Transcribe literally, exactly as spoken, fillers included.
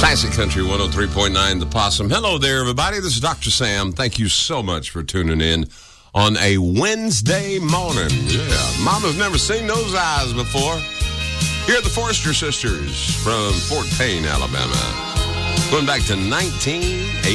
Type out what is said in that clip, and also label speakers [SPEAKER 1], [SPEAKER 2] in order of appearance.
[SPEAKER 1] Classic Country one oh three point nine The Possum. Hello there, everybody. This is Doctor Sam. Thank you so much for tuning in on a Wednesday morning. Yeah, Mama's never seen those eyes before. Here are the Forrester Sisters from Fort Payne, Alabama. Going back to nineteen eighty.